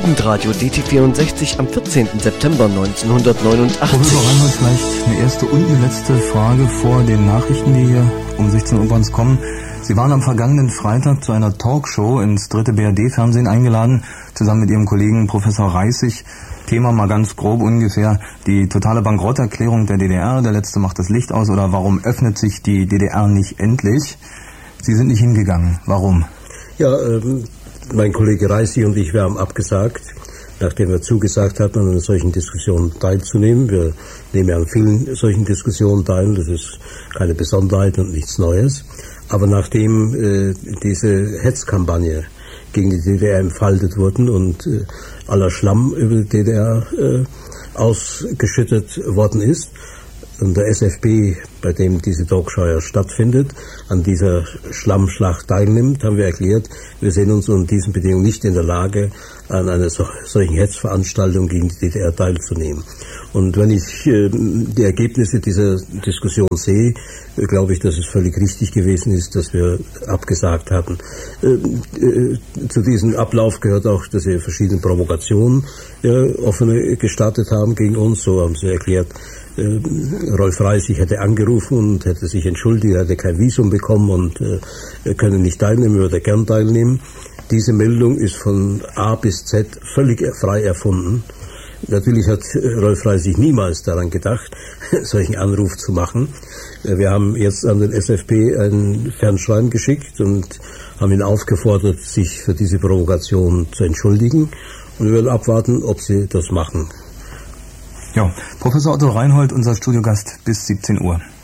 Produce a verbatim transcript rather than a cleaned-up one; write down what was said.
Jugendradio D T vierundsechzig am vierzehnten September neunzehnhundertneunundachtzig. Professor Reinhold, vielleicht eine erste und eine letzte Frage vor den Nachrichten, die hier um sechzehn Uhr bei uns kommen. Sie waren am vergangenen Freitag zu einer Talkshow ins dritte B R D-Fernsehen eingeladen, zusammen mit Ihrem Kollegen Professor Reissig. Thema mal ganz grob ungefähr, die totale Bankrotterklärung der D D R, der Letzte macht das Licht aus, oder warum öffnet sich die D D R nicht endlich? Sie sind nicht hingegangen. Warum? Ja, ähm, mein Kollege Reissig und ich, wir haben abgesagt, nachdem wir zugesagt hatten, an einer solchen Diskussion teilzunehmen. Wir nehmen ja an vielen solchen Diskussionen teil, das ist keine Besonderheit und nichts Neues. Aber nachdem äh, diese Hetzkampagne gegen die D D R entfaltet wurden und äh, aller Schlamm über die D D R äh, ausgeschüttet worden ist, und der S F B, bei dem diese Talkshow ja stattfindet, an dieser Schlammschlacht teilnimmt, haben wir erklärt, wir sehen uns unter diesen Bedingungen nicht in der Lage, an einer so, solchen Hetzveranstaltung gegen die D D R teilzunehmen. Und wenn ich äh, die Ergebnisse dieser Diskussion sehe, äh, glaube ich, dass es völlig richtig gewesen ist, dass wir abgesagt hatten. Äh, äh, zu diesem Ablauf gehört auch, dass wir verschiedene Provokationen äh, offene gestartet haben gegen uns. So haben sie erklärt, äh, Rolf Reissig hätte angerufen und hätte sich entschuldigt, er hätte kein Visum bekommen und äh, könne nicht teilnehmen, würde gern teilnehmen. Diese Meldung ist von A bis Z völlig frei erfunden. Natürlich hat Rolf Reissig niemals daran gedacht, solchen Anruf zu machen. Wir haben jetzt an den S F B ein Fernschreiben geschickt und haben ihn aufgefordert, sich für diese Provokation zu entschuldigen. Und wir werden abwarten, ob sie das machen. Ja, Professor Otto Reinhold, unser Studiogast bis siebzehn Uhr.